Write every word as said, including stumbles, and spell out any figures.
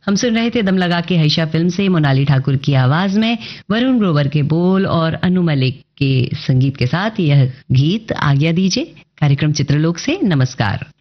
हम सुन रहे थे दम लगा के हईशा फिल्म से मोनाली ठाकुर की आवाज में वरुण ग्रोवर के बोल और अनु मलिक के संगीत के साथ यह गीत आज्ञा दीजिए। कार्यक्रम चित्रलोक से नमस्कार।